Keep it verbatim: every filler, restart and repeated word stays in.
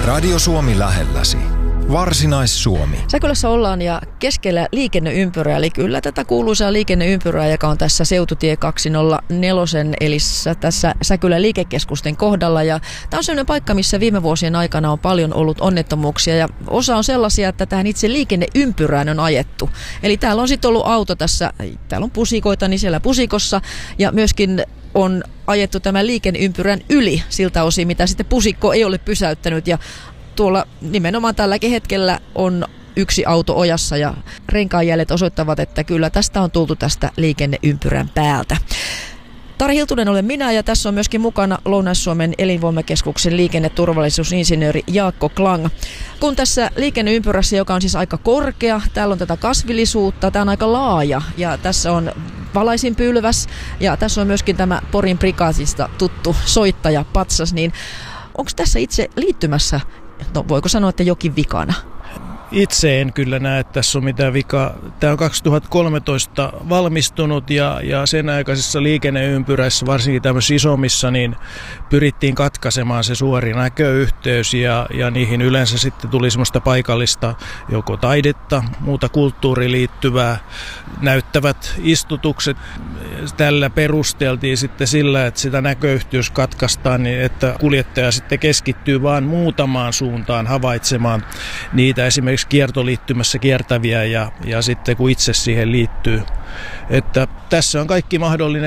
Radio Suomi lähelläsi. Varsinais-Suomi. Säkylässä ollaan ja keskellä liikenneympyrää, eli kyllä tätä kuuluisaa liikenneympyrää, joka on tässä Seututie kaksisataaneljä, eli tässä Säkylän liikekeskusten kohdalla. Ja tämä on sellainen paikka, missä viime vuosien aikana on paljon ollut onnettomuuksia, ja osa on sellaisia, että tähän itse liikenneympyrään on ajettu. Eli täällä on sitten ollut auto tässä, täällä on pusikoita, niin siellä pusikossa, ja myöskin on ajettu tämän liikenneympyrän yli siltä osin, mitä sitten pusikko ei ole pysäyttänyt, ja tuolla nimenomaan tälläkin hetkellä on yksi auto ojassa ja renkaanjäljet osoittavat, että kyllä tästä on tultu tästä liikenneympyrän päältä. Tari Hiltunen olen minä ja tässä on myöskin mukana Lounais-Suomen elinvoimakeskuksen liikenneturvallisuusinsinööri Jaakko Klang. Kun tässä liikenneympyrässä, joka on siis aika korkea, täällä on tätä kasvillisuutta, tämä on aika laaja ja tässä on valaisinpylväs ja tässä on myöskin tämä Porin prikaatista tuttu soittaja patsas, niin onko tässä itse liittymässä, no voiko sanoa, että jokin vikana? Itse en kyllä näe, että tässä on mitään vikaa. Tämä on kaksituhattakolmetoista valmistunut ja, ja sen aikaisessa liikenneympyrässä, varsinkin tämmöisissä isommissa, niin pyrittiin katkaisemaan se suori näköyhteys ja, ja niihin yleensä sitten tuli semmoista paikallista joko taidetta, muuta kulttuuriin liittyvää, näyttävät istutukset. Tällä perusteltiin sitten sillä, että sitä näköyhteys katkaistaan, niin että kuljettaja sitten keskittyy vaan muutamaan suuntaan havaitsemaan niitä esimerkiksi kiertoliittymässä kiertäviä ja, ja sitten kun itse siihen liittyy. Että tässä on kaikki mahdollinen